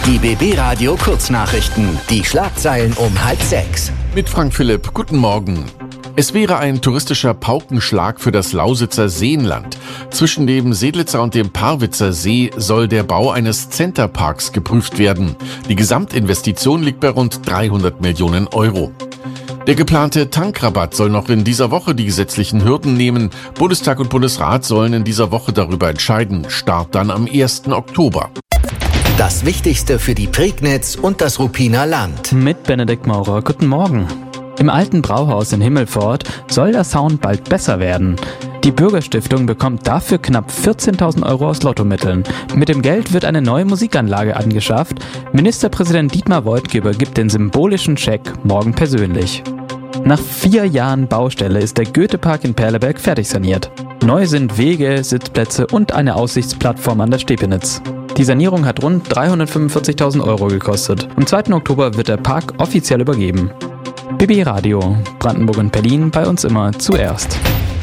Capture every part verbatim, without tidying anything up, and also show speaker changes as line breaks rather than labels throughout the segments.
Die B B-Radio Kurznachrichten. Die Schlagzeilen um halb sechs.
Mit Frank Philipp, guten Morgen. Es wäre ein touristischer Paukenschlag für das Lausitzer Seenland. Zwischen dem Seedlitzer und dem Parwitzer See soll der Bau eines Centerparks geprüft werden. Die Gesamtinvestition liegt bei rund dreihundert Millionen Euro. Der geplante Tankrabatt soll noch in dieser Woche die gesetzlichen Hürden nehmen. Bundestag und Bundesrat sollen in dieser Woche darüber entscheiden. Start dann am ersten Oktober.
Das Wichtigste für die Prignitz und das Ruppiner Land.
Mit Benedikt Maurer, guten Morgen. Im alten Brauhaus in Himmelpfort soll der Sound bald besser werden. Die Bürgerstiftung bekommt dafür knapp vierzehntausend Euro aus Lottomitteln. Mit dem Geld wird eine neue Musikanlage angeschafft. Ministerpräsident Dietmar Woidke übergibt den symbolischen Scheck morgen persönlich. Nach vier Jahren Baustelle ist der Goethepark in Perleberg fertig saniert. Neu sind Wege, Sitzplätze und eine Aussichtsplattform an der Stepenitz. Die Sanierung hat rund dreihundertfünfundvierzigtausend Euro gekostet. Am zweiten Oktober wird der Park offiziell übergeben. B B Radio, Brandenburg und Berlin, bei uns immer zuerst.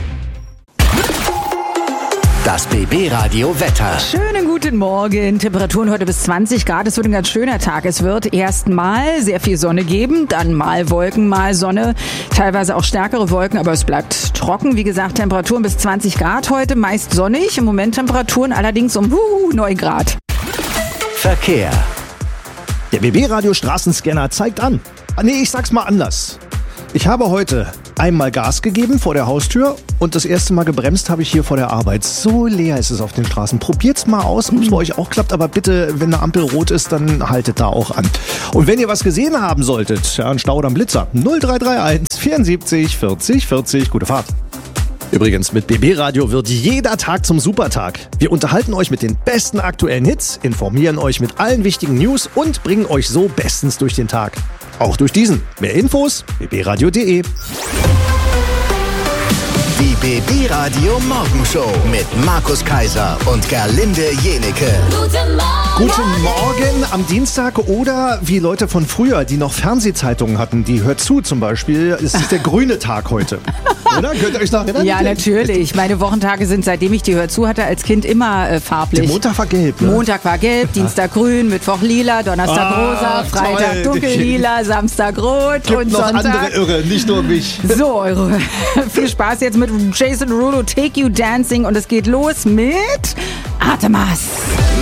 Das B B-Radio Wetter.
Schönen guten Morgen. Temperaturen heute bis zwanzig Grad. Es wird ein ganz schöner Tag. Es wird erst mal sehr viel Sonne geben, dann mal Wolken, mal Sonne. Teilweise auch stärkere Wolken, aber es bleibt trocken. Wie gesagt, Temperaturen bis zwanzig Grad heute, meist sonnig. Im Moment Temperaturen allerdings um uh, neun Grad.
Verkehr.
Der B B-Radio Straßenscanner zeigt an. Ah, nee, ich sag's mal anders. Ich habe heute einmal Gas gegeben vor der Haustür und das erste Mal gebremst habe ich hier vor der Arbeit. So leer ist es auf den Straßen. Probiert's mal aus, ob es bei euch auch klappt, aber bitte, wenn eine Ampel rot ist, dann haltet da auch an. Und wenn ihr was gesehen haben solltet, ja, ein Stau oder ein Blitzer, null drei drei eins vierundsiebzig vierzig vierzig, gute Fahrt. Übrigens, mit B B-Radio wird jeder Tag zum Supertag. Wir unterhalten euch mit den besten aktuellen Hits, informieren euch mit allen wichtigen News und bringen euch so bestens durch den Tag. Auch durch diesen. Mehr Infos, b b radio punkt d e.
Die B B-Radio Morgenshow mit Markus Kaiser und Gerlinde Jenecke.
Guten Morgen!
Guten Morgen am Dienstag oder wie Leute von früher, die noch Fernsehzeitungen hatten, die Hört zu zum Beispiel, es ist der grüne Tag heute. Oder? Könnt ihr euch noch erinnern?
Ja, natürlich. Meine Wochentage sind, seitdem ich die Hör zu hatte, als Kind immer äh, farblich.
Der Montag war gelb, ne?
Montag war gelb, Dienstag grün, Mittwoch lila, Donnerstag
Ah,
rosa, Freitag
toll.
dunkellila, Samstag rot
Gibt
und
noch
Sonntag.
andere Irre, nicht nur mich.
So, eure. Viel Spaß jetzt mit Jason Derulo, Take You Dancing und es geht los mit Artemas.